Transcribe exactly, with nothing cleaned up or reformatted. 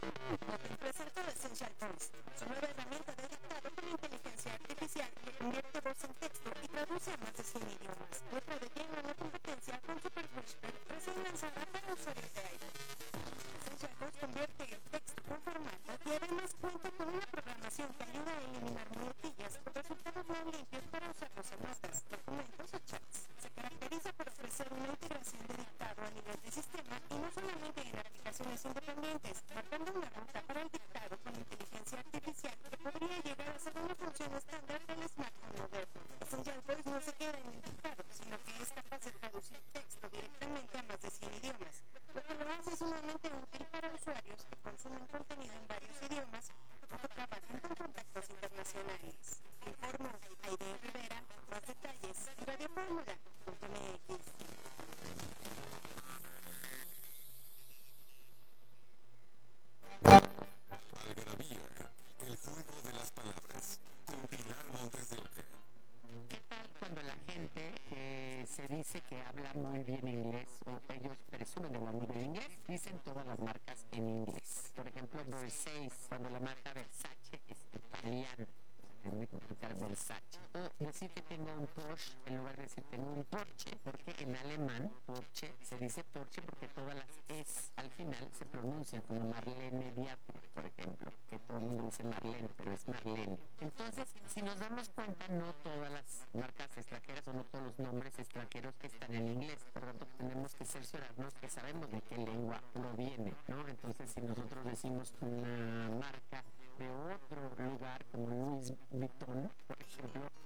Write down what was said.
Presenta Essential Voice, su nueva herramienta de dictado con inteligencia artificial que convierte voz en texto y traduce a más de cien idiomas. Otra de lleno en la competencia con Super Whisper, recién lanzada para usuarios de iPhone. Essential Voice convierte el texto con formato y además cuenta con una programación que ayuda a eliminar muletillas con resultados más limpios para usarlos en notas, documentos o chats. Se caracteriza por ofrecer una integración de dictado a nivel de sistema y no solamente en aplicaciones independientes, marcando una ruta para el dictado con inteligencia artificial que podría llegar a ser una función estándar del smartphone moderno. Essential Voice no se queda en el dictado, sino que es capaz de traducir texto directamente a más de cien idiomas, lo que lo hace sumamente útil para usuarios que consumen contenido en varios idiomas o que trabajan con contactos internacionales. Informo Aide Rivera, más detalles en radio fórmula punto m x. Algarabía, el juego de las palabras, con Pilar Montes de Oca. ¿Qué tal cuando la gente que se dice que habla muy bien inglés o ellos presumen de hablar muy bien inglés, dicen todas las marcas en inglés? Por ejemplo, Versace, cuando la marca Versace es italiana. Es muy complicado Versace. O decir que tengo un Porsche en lugar de decir tengo un Porsche, porque en alemán Porsche se dice Porsche porque todas las es al final se pronuncian como Marlene Dietrich, por ejemplo, que todo el mundo dice Marlene, pero es Marlene. Entonces, si nos damos cuenta, no todas las marcas extranjeras o no todos los nombres extranjeros están en inglés, por lo tanto tenemos que cerciorarnos que sabemos de qué lengua proviene, ¿no? Entonces, si nosotros decimos una marca de otro lugar como Louis Vuitton, por ejemplo,